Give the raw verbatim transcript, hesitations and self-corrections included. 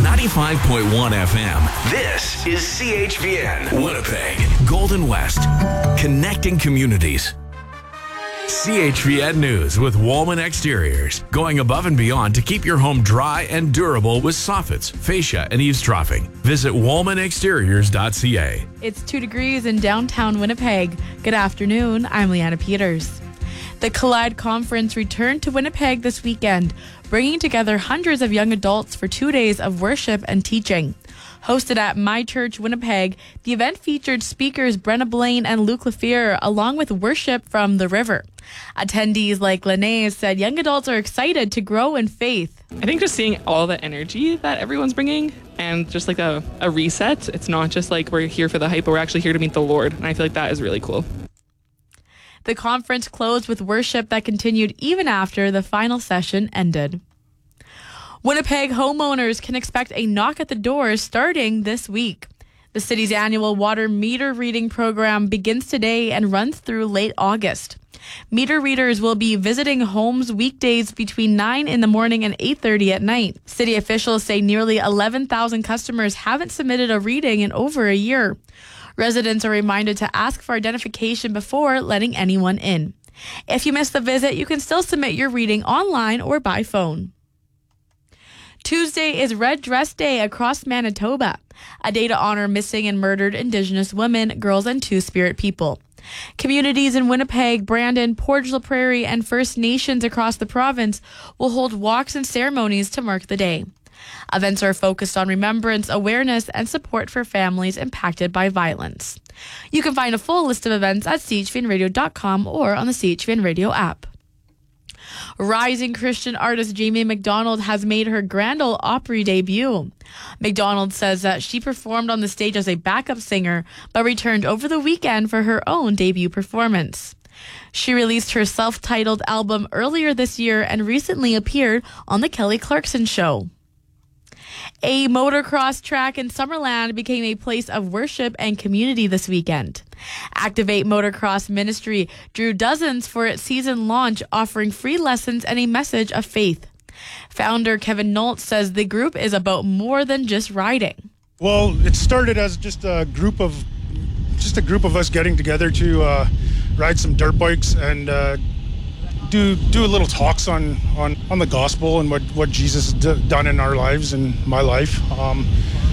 ninety-five point one F M. This is C H V N, Winnipeg, Golden West, connecting communities. C H V N News with Woolman Exteriors. Going above and beyond to keep your home dry and durable with soffits, fascia, and eavesdropping. Visit woolman exteriors dot c a. It's two degrees in downtown Winnipeg. Good afternoon. I'm Leanna Peters. The Collide Conference returned to Winnipeg this weekend, bringing together hundreds of young adults for two days of worship and teaching. Hosted at My Church Winnipeg, the event featured speakers Brenna Blaine and Luke Lafleur, along with worship from the river. Attendees like Lene said young adults are excited to grow in faith. I think just seeing all the energy that everyone's bringing and just like a, a reset. It's not just like we're here for the hype, but we're actually here to meet the Lord. And I feel like that is really cool. The conference closed with worship that continued even after the final session ended. Winnipeg homeowners can expect a knock at the door starting this week. The city's annual water meter reading program begins today and runs through late August. Meter readers will be visiting homes weekdays between nine in the morning and eight thirty at night. City officials say nearly eleven thousand customers haven't submitted a reading in over a year. Residents are reminded to ask for identification before letting anyone in. If you miss the visit, you can still submit your reading online or by phone. Tuesday is Red Dress Day across Manitoba, a day to honor missing and murdered Indigenous women, girls, and Two-Spirit people. Communities in Winnipeg, Brandon, Portage la Prairie, and First Nations across the province will hold walks and ceremonies to mark the day. Events are focused on remembrance, awareness, and support for families impacted by violence. You can find a full list of events at c h v n radio dot com or on the C H V N Radio app. Rising Christian artist Jamie McDonald has made her Grand Ole Opry debut. McDonald says that she performed on the stage as a backup singer, but returned over the weekend for her own debut performance. She released her self-titled album earlier this year and recently appeared on The Kelly Clarkson Show. A motocross track in Summerland became a place of worship and community this weekend. Activate Motocross Ministry drew dozens for its season launch, offering free lessons and a message of faith. Founder Kevin Noltz says the group is about more than just riding. Well, it started as just a group of just a group of us getting together to uh, ride some dirt bikes and uh, do do a little talks on, on, on the gospel and what, what Jesus has d- done in our lives and my life. Um,